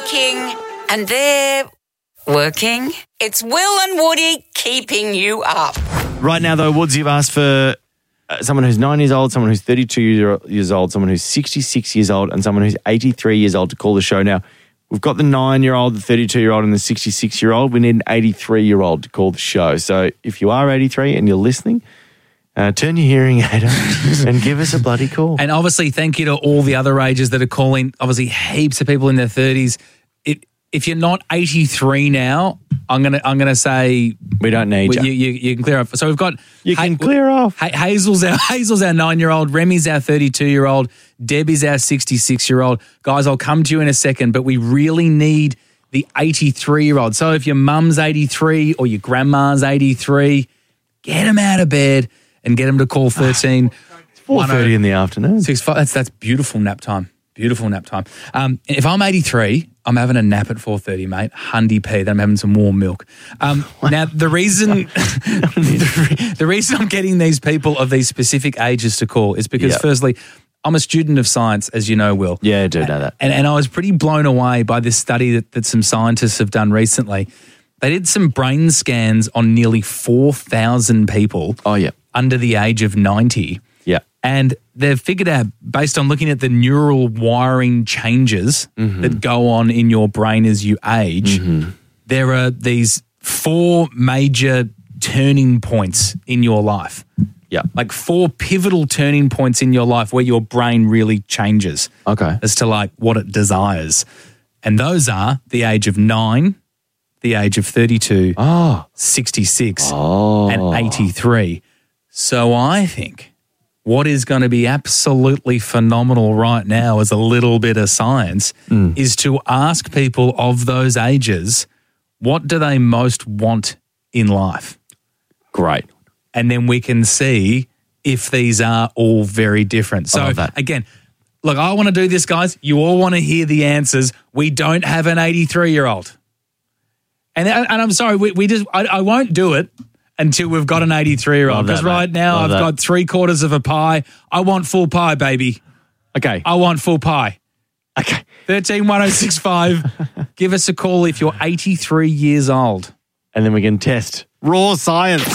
working and they're working. It's Will and Woody keeping you up. Right now, though, Woods, you've asked for someone who's 9 years old, someone who's 32 years old, someone who's 66 years old, and someone who's 83 years old to call the show. Now, we've got the 9-year-old, the 32-year-old, and the 66-year-old. We need an 83-year-old to call the show. So if you are 83 and you're listening, turn your hearing aid on and give us a bloody call. And obviously, thank you to all the other ages that are calling. Obviously, heaps of people in their 30s. If you're not 83 now, I'm gonna say we don't need you. You can clear off. So we've got can clear off. Hazel's our 9-year-old. Remy's our 32-year-old. Debbie's our 66-year-old. Guys, I'll come to you in a second, but we really need the 83-year-old. So if your mum's 83 or your grandma's 83, get them out of bed and get them to call 13. It's 4:30 in the afternoon. 6-5. That's beautiful nap time. Beautiful nap time. If I'm 83, I'm having a nap at 4:30, mate. Hundy P. Then I'm having some warm milk. Now, the reason I'm getting these people of these specific ages to call is because, firstly, I'm a student of science, as you know, Will. Yeah, I do know that. And I was pretty blown away by this study that some scientists have done recently. They did some brain scans on nearly 4,000 people under the age of 90. Yeah. And they've figured out, based on looking at the neural wiring changes that go on in your brain as you age, there are these 4 major turning points in your life. Yeah. Like 4 pivotal turning points in your life where your brain really changes. Okay. As to like what it desires. And those are the age of 9, the age of 32, 66, and 83. So I think what is going to be absolutely phenomenal right now as a little bit of science is to ask people of those ages, what do they most want in life? Great. And then we can see if these are all very different. So again, look, I want to do this, guys. You all want to hear the answers. We don't have an 83-year-old. And I'm sorry, I won't do it until we've got an 83-year-old. Because right now I've got 3/4 of a pie. I want full pie, baby. Okay. I want full pie. Okay. 131065. Give us a call if you're 83 years old. And then we can test raw science.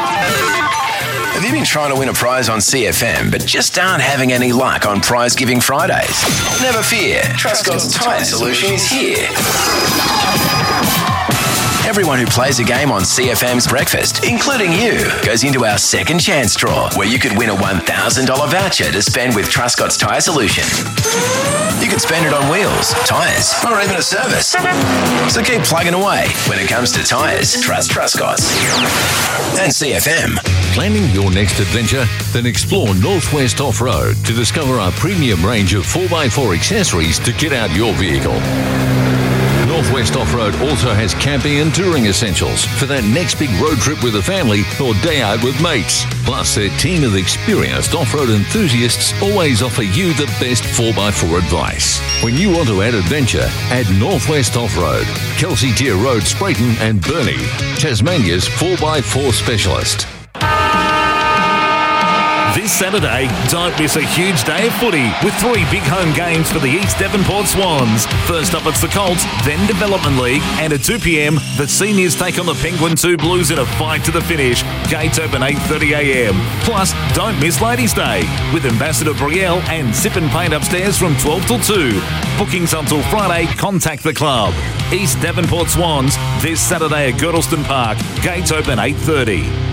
Have you been trying to win a prize on CFM but just aren't having any luck on Prize Giving Fridays? Never fear. Trustcott's Tyre Solution is here. Everyone who plays a game on CFM's Breakfast, including you, goes into our second chance draw where you could win a $1,000 voucher to spend with Trustcott's Tyre Solution. You could spend it on wheels, tyres, or even a service. So keep plugging away. When it comes to tyres, trust Trustcott's. And CFM. Planning your next adventure? Then explore Northwest Off-Road to discover our premium range of 4x4 accessories to get out your vehicle. Northwest Off-Road also has camping and touring essentials for that next big road trip with a family or day out with mates. Plus, their team of experienced off-road enthusiasts always offer you the best 4x4 advice. When you want to add adventure, add Northwest Off-Road, Kelsey Tier Road, Sprayton and Burnie, Tasmania's 4x4 specialist. This Saturday, don't miss a huge day of footy with 3 big home games for the East Devonport Swans. First up, it's the Colts, then Development League, and at 2 p.m, the Seniors take on the Penguin 2 Blues in a fight to the finish. Gates open 8:30 a.m. Plus, don't miss Ladies' Day with Ambassador Brielle and Sip and Paint upstairs from 12 till 2. Bookings until Friday, contact the club. East Devonport Swans, this Saturday at Girdleston Park. Gates open 8:30.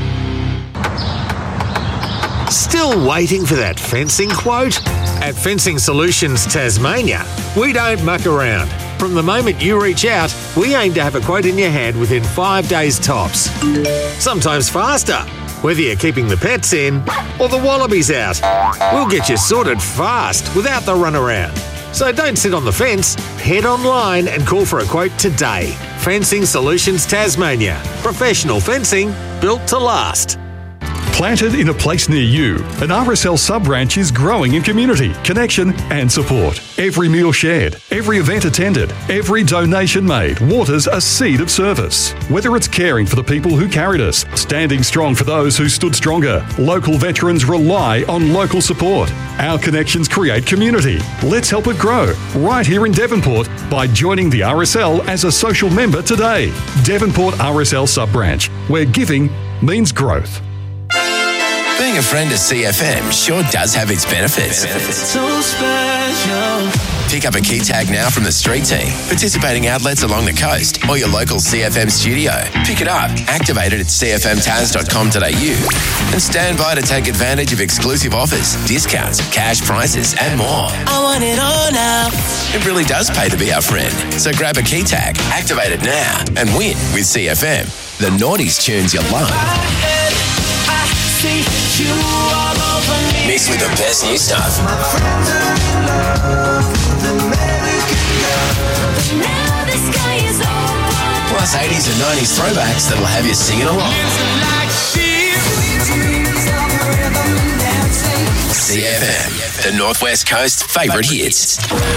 Still waiting for that fencing quote? At Fencing Solutions Tasmania, we don't muck around. From the moment you reach out, we aim to have a quote in your hand within 5 days tops. Sometimes faster, whether you're keeping the pets in or the wallabies out. We'll get you sorted fast without the runaround. So don't sit on the fence, head online and call for a quote today. Fencing Solutions Tasmania. Professional fencing built to last. Planted in a place near you, an RSL sub-branch is growing in community, connection and support. Every meal shared, every event attended, every donation made waters a seed of service. Whether it's caring for the people who carried us, standing strong for those who stood stronger, local veterans rely on local support. Our connections create community. Let's help it grow right here in Devonport by joining the RSL as a social member today. Devonport RSL sub-branch, where giving means growth. Being a friend of CFM sure does have its benefits. So special. Pick up a key tag now from the street team, participating outlets along the coast, or your local CFM studio. Pick it up, activate it at cfmtaz.com.au, and stand by to take advantage of exclusive offers, discounts, cash prizes, and more. I want it all now. It really does pay to be our friend. So grab a key tag, activate it now, and win with CFM. The Naughties tunes you love. Mixed with the best new stuff. Plus 80s and 90s throwbacks that'll have you singing along. CFM, the Northwest Coast's favourite hits.